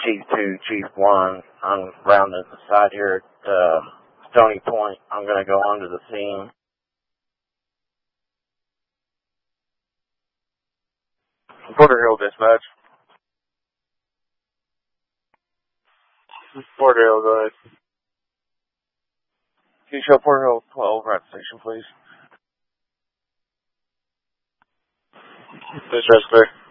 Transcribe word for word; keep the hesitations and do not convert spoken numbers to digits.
Chief two, Chief one. I'm rounding the side here at uh, Stony Point. I'm going to go onto the scene. Porter Hill dispatch. Porter Hill, go ahead. Can you show Porter Hill twelve right station, please? Dispatch clear.